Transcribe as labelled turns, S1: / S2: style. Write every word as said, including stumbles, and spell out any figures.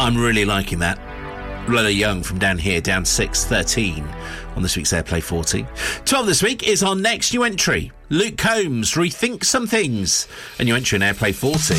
S1: I'm really liking that. Lola Young from Down Here, down six, thirteen on this week's Airplay forty. twelve this week is our next new entry. Luke Combs, Rethink Some Things. A new entry in Airplay forty.